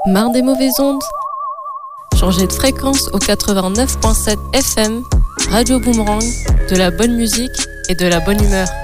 Marre des mauvaises ondes? Changez de fréquence au 89.7 FM, Radio Boomerang, de la bonne musique et de la bonne humeur.